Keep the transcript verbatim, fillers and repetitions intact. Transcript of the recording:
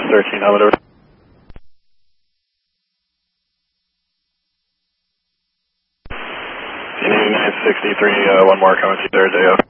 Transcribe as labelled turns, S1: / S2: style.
S1: thirteen, helmet over. nine sixty-three, uh, one more coming to Thursday, over.